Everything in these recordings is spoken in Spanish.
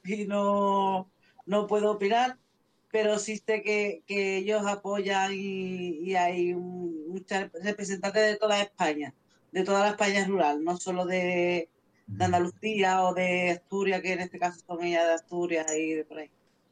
y no puedo opinar, pero sí sé que ellos apoyan y hay muchas representantes de toda España, de toda la España rural, no solo de Andalucía o de Asturias, que en este caso son ellas de Asturias y de por ahí.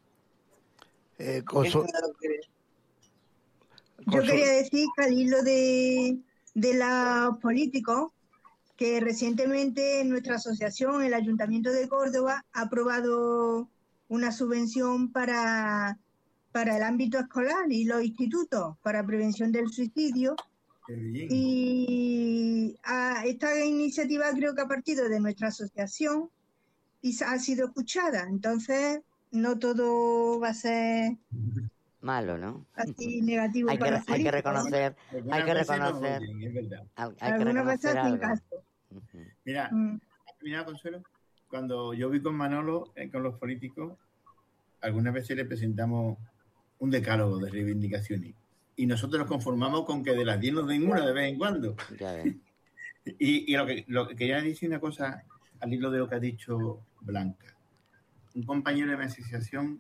Eso Consu- es lo que quería. Yo quería consul- decir que al hilo de los políticos, que recientemente nuestra asociación, el Ayuntamiento de Córdoba, ha aprobado una subvención para el ámbito escolar y los institutos para prevención del suicidio. Qué bien. Y esta iniciativa creo que ha partido de nuestra asociación y ha sido escuchada. Entonces, no todo va a ser Malo, ¿no? así negativo Hay que, para los hay que políticos. reconocer, Algunas hay que veces nos reconocer, oyen, es verdad. hay que Algunas veces reconocer hacen algo. caso. Ujú. Mira, Mm. mira, Consuelo, cuando yo vi con Manolo, con los políticos, algunas veces le presentamos un decálogo de reivindicaciones y nosotros nos conformamos con que de las 10 nos den una de vez en cuando. Ya ves. Y lo que quería decir una cosa al hilo de lo que ha dicho Blanca. Un compañero de mi asociación,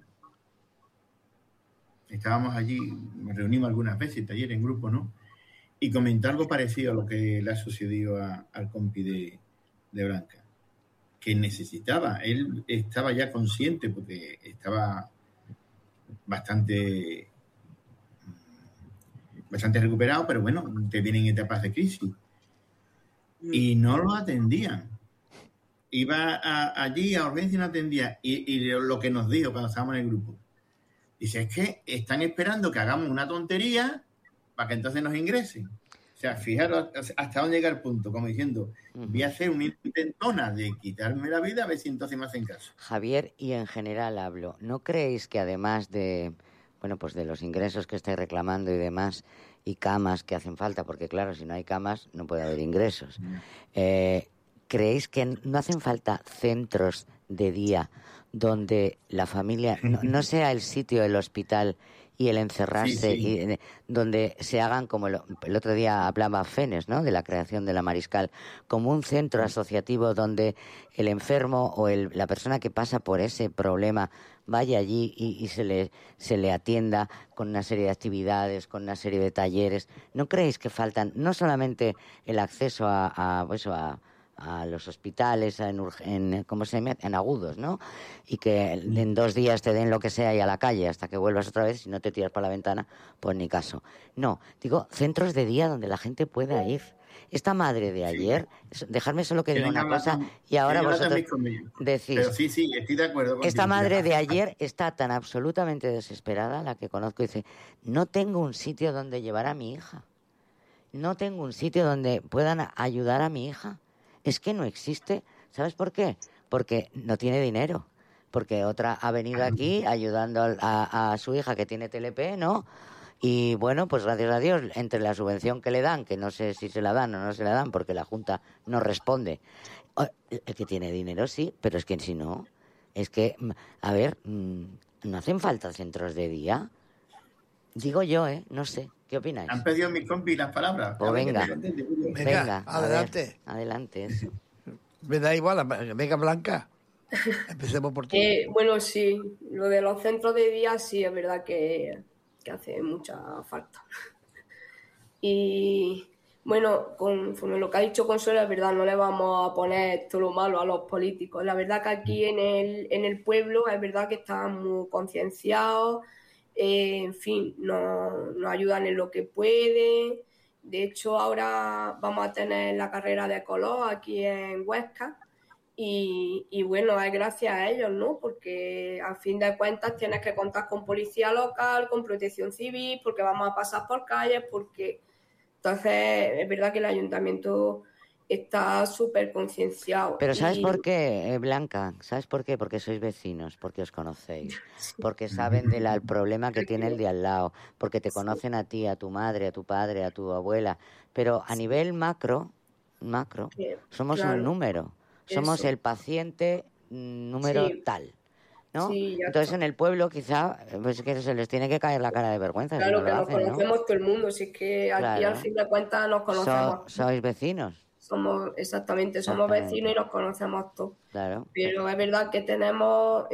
estábamos allí, nos reunimos algunas veces, taller en grupo, ¿no? Y comentó algo parecido a lo que le ha sucedido al compi de Blanca, que necesitaba, él estaba ya consciente porque estaba bastante recuperado, pero bueno, te vienen etapas de crisis. Y no lo atendían. Iba allí a urgencia y no atendía. Y lo que nos dijo cuando estábamos en el grupo, dice, es que están esperando que hagamos una tontería para que entonces nos ingresen. O sea, fijaros hasta dónde llega el punto, como diciendo, voy a hacer una intentona de quitarme la vida a ver si entonces me hacen caso. Javier, y en general hablo, ¿no creéis que además de, bueno, pues de los ingresos que estáis reclamando y demás, y camas que hacen falta, porque claro, si no hay camas no puede haber ingresos, ¿creéis que no hacen falta centros de día donde la familia no sea el sitio del hospital y el encerrarse, Sí. y donde se hagan, como el otro día hablaba Fenes, ¿no?, de la creación de la Mariscal, como un centro asociativo donde el enfermo o la persona que pasa por ese problema vaya allí y se le atienda con una serie de actividades, con una serie de talleres? ¿No creéis que faltan no solamente el acceso a los hospitales, ¿cómo se llama?, en agudos, ¿no?, y que en 2 días te den lo que sea y a la calle hasta que vuelvas otra vez, si no te tiras por la ventana, pues ni caso? No, digo, centros de día donde la gente pueda ir. Esta madre de ayer, dejadme solo que diga una cosa, y ahora vosotros decís, pero sí, estoy de acuerdo contigo. esta madre de ayer está tan absolutamente desesperada, la que conozco, y dice, no tengo un sitio donde llevar a mi hija, no tengo un sitio donde puedan ayudar a mi hija. Es que no existe. ¿Sabes por qué? Porque no tiene dinero. Porque otra ha venido aquí ayudando a su hija que tiene TLP, ¿no? Y bueno, pues gracias a Dios, entre la subvención que le dan, que no sé si se la dan o no se la dan, porque la Junta no responde. El que tiene dinero sí, pero es que si no, es que, a ver, ¿no hacen falta centros de día? Digo yo, no sé. ¿Qué opináis? Han pedido mis compis las palabras. Pues venga. Venga, adelante. Adelante, eso. Me da igual, venga, Blanca. Empecemos por ti. Bueno, sí, lo de los centros de día sí es verdad que hace mucha falta. Y bueno, conforme lo que ha dicho Consuelo, es verdad, no le vamos a poner todo lo malo a los políticos. La verdad que aquí en el pueblo es verdad que están muy concienciados, en fin, nos ayudan en lo que pueden. De hecho, ahora vamos a tener la carrera de color aquí en Huesca. Y bueno, es gracias a ellos, ¿no? Porque a fin de cuentas tienes que contar con policía local, con protección civil, porque vamos a pasar por calles, porque... Entonces, es verdad que el ayuntamiento está súper concienciado. Pero ¿sabes por qué, Blanca? ¿Sabes por qué? Porque sois vecinos, porque os conocéis, porque saben del problema que tiene el de al lado, porque te conocen a ti, a tu madre, a tu padre, a tu abuela. Pero a nivel macro, somos un número. Somos el paciente número tal, ¿no? Sí, entonces en el pueblo quizá pues que se les tiene que caer la cara de vergüenza. Claro, si no que lo nos hacen, conocemos, ¿no? todo el mundo, si es que aquí al fin de cuentas nos conocemos. Sois vecinos. Somos vecinos y nos conocemos todos. Claro. Pero es verdad que tenemos